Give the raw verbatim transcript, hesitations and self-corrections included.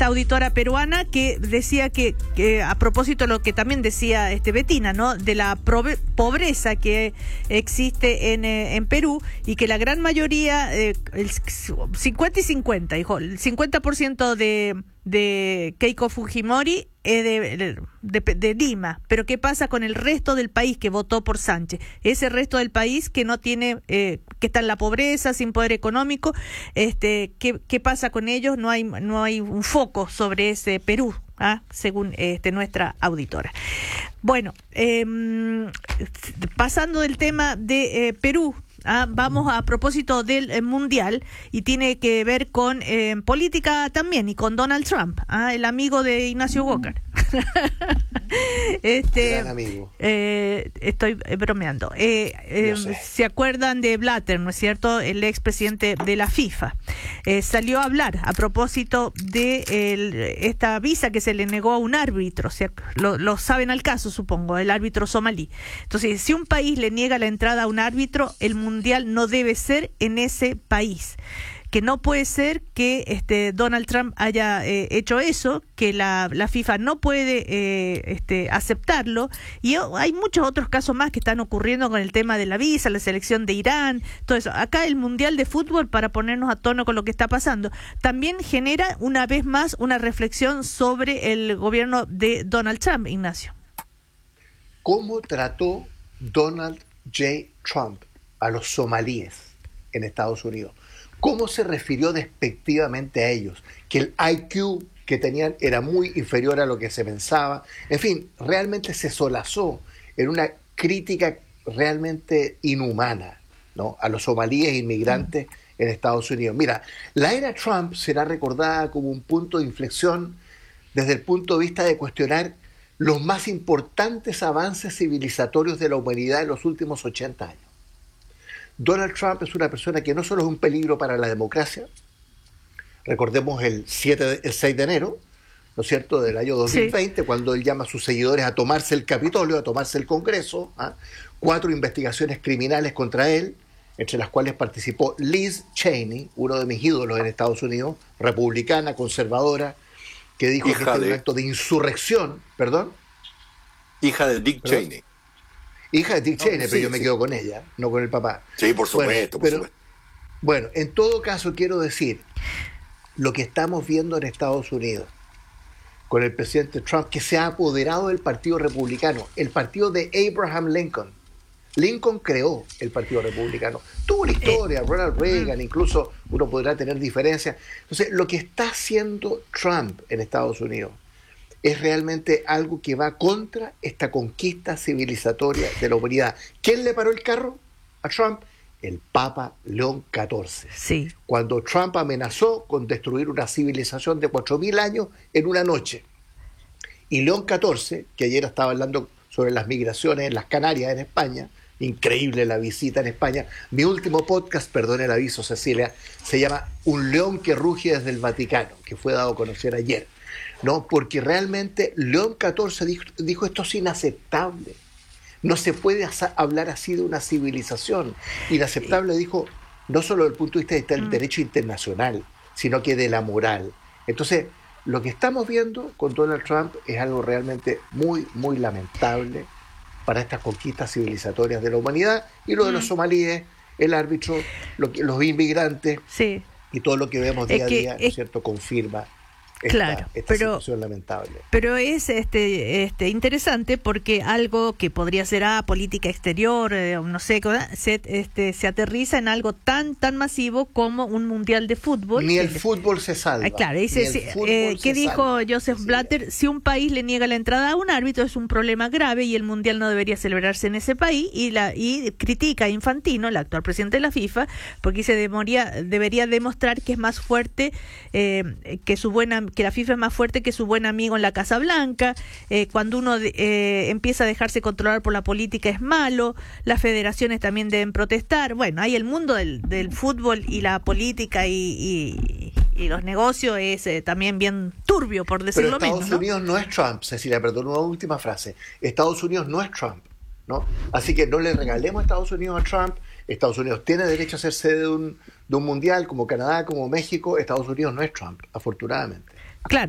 esta auditora peruana que decía que, que a propósito de lo que también decía este Betina, ¿no? De la pobreza que existe en, eh, en Perú, y que la gran mayoría, eh, el cincuenta y cincuenta, dijo, el cincuenta por ciento de, de Keiko Fujimori es de, de, de Lima, pero ¿qué pasa con el resto del país que votó por Sánchez? Ese resto del país que no tiene, eh, que está en la pobreza, sin poder económico, este, ¿qué, qué pasa con ellos? No hay, no hay un foco sobre ese Perú, ¿ah? Según este, nuestra auditora. Bueno, eh, pasando del tema de eh, Perú, Ah, vamos a propósito del eh, Mundial, y tiene que ver con eh, política también, y con Donald Trump, ah, el amigo de Ignacio Walker. este Gran amigo. Eh, estoy bromeando. Eh, eh, ¿Se acuerdan de Blatter, no es cierto? El expresidente de la FIFA. Eh, salió a hablar a propósito de el, esta visa que se le negó a un árbitro. O sea, lo, lo saben al caso, supongo, el árbitro somalí. Entonces, si un país le niega la entrada a un árbitro, el mundial no debe ser en ese país. Que no puede ser que este Donald Trump haya eh, hecho eso, que la, la FIFA no puede eh, este, aceptarlo, y hay muchos otros casos más que están ocurriendo con el tema de la visa, la selección de Irán, todo eso. Acá el Mundial de Fútbol, para ponernos a tono con lo que está pasando, también genera una vez más una reflexión sobre el gobierno de Donald Trump, Ignacio. ¿Cómo trató Donald J. Trump a los somalíes en Estados Unidos? ¿Cómo se refirió despectivamente a ellos? Que el I Q que tenían era muy inferior a lo que se pensaba. En fin, realmente se solazó en una crítica realmente inhumana, ¿no?, a los somalíes inmigrantes en Estados Unidos. Mira, la era Trump será recordada como un punto de inflexión desde el punto de vista de cuestionar los más importantes avances civilizatorios de la humanidad en los últimos ochenta años. Donald Trump es una persona que no solo es un peligro para la democracia, recordemos el, siete, el seis de enero, ¿no es cierto?, del año dos mil veinte, sí, cuando él llama a sus seguidores a tomarse el Capitolio, a tomarse el Congreso, ¿ah? Cuatro investigaciones criminales contra él, entre las cuales participó Liz Cheney, uno de mis ídolos en Estados Unidos, republicana, conservadora, que dijo hija que este de... es un acto de insurrección, ¿perdón? Hija de Dick ¿Perdón? Cheney. Hija de Dick Cheney, no, sí, pero yo me sí. quedo con ella, no con el papá. Sí, por supuesto, bueno, pero, por supuesto. Bueno, en todo caso quiero decir, lo que estamos viendo en Estados Unidos, con el presidente Trump, que se ha apoderado del Partido Republicano, el partido de Abraham Lincoln. Lincoln creó el Partido Republicano. Tuvo una historia, Ronald Reagan, incluso uno podrá tener diferencias. Entonces, lo que está haciendo Trump en Estados Unidos es realmente algo que va contra esta conquista civilizatoria de la humanidad. ¿Quién le paró el carro a Trump? El Papa León catorce. Sí. Cuando Trump amenazó con destruir una civilización de cuatro mil años en una noche. Y León catorce, que ayer estaba hablando sobre las migraciones en las Canarias, en España, increíble la visita en España. Mi último podcast, perdón el aviso, Cecilia, se llama Un león que ruge desde el Vaticano, que fue dado a conocer ayer. No, porque realmente León catorce dijo, dijo esto es inaceptable. No se puede hablar así de una civilización. Inaceptable, dijo, no solo desde el punto de vista del derecho internacional, sino que de la moral. Entonces, lo que estamos viendo con Donald Trump es algo realmente muy, muy lamentable para estas conquistas civilizatorias de la humanidad, y lo de los somalíes, el árbitro, lo que, los inmigrantes, sí, y todo lo que vemos día es que, a día, ¿no es cierto?, confirma esta, claro, esta pero, situación lamentable. Pero es este, este interesante porque algo que podría ser ah, política exterior, eh, no sé, se, este, se aterriza en algo tan tan masivo como un mundial de fútbol. Ni el fútbol se salva. Eh, claro, dice, si, eh, ¿qué dijo salva. Joseph sí, Blatter? Si un país le niega la entrada a un árbitro es un problema grave y el mundial no debería celebrarse en ese país, y la y critica a Infantino, el actual presidente de la FIFA, porque se demoría, debería demostrar que es más fuerte eh, que su buena que la FIFA es más fuerte que su buen amigo en la Casa Blanca. Eh, cuando uno eh, empieza a dejarse controlar por la política es malo, las federaciones también deben protestar. Bueno, hay el mundo del, del fútbol y la política y, y, y los negocios es eh, también bien turbio, por decirlo menos. Pero Estados ¿no? Unidos no es Trump, Cecilia, perdón, una última frase. Estados Unidos no es Trump, ¿no? Así que no le regalemos a Estados Unidos a Trump. Estados Unidos tiene derecho a ser sede de un, de un mundial, como Canadá, como México. Estados Unidos no es Trump, afortunadamente. Claro.